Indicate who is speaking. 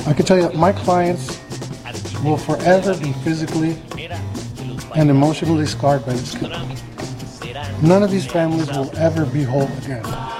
Speaker 1: I can tell you, my clients will forever be physically and emotionally scarred by this kid. None of these families will ever be whole again.